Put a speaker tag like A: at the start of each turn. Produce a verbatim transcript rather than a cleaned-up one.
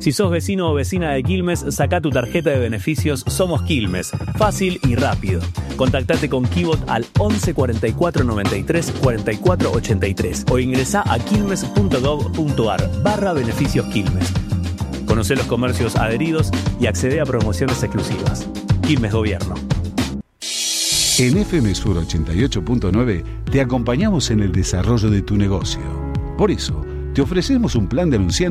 A: Si sos vecino o vecina de Quilmes, saca tu tarjeta de beneficios Somos Quilmes. Fácil y rápido. Contactate con Kibot al once cuarenta y cuatro noventa y tres cuarenta y cuatro ochenta y tres o ingresá a quilmes punto gov punto ar barra beneficios Quilmes. Conocé los comercios adheridos y accede a promociones exclusivas. Quilmes Gobierno.
B: En F M Sur ochenta y ocho punto nueve te acompañamos en el desarrollo de tu negocio. Por eso, te ofrecemos un plan de anunciantes